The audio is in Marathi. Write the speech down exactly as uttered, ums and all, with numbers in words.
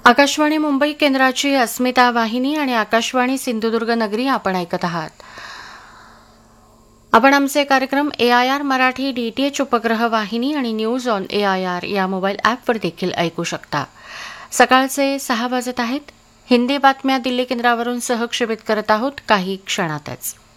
आकाशवाणी मुंबई केंद्राची अस्मिता वाहिनी आणि आकाशवाणी सिंधुदुर्ग नगरी आपण ऐकत आहात. आपण आमचे कार्यक्रम ए आय आर मराठी डीटीएच उपग्रह वाहिनी आणि news on A I R या मोबाईल ॲपवर देखील ऐकू शकता. सकाळचे सहा वाजत आहेत. हिंदी बातम्या दिल्ली केंद्रावरून सहक्षेपित करत आहोत काही क्षणातच.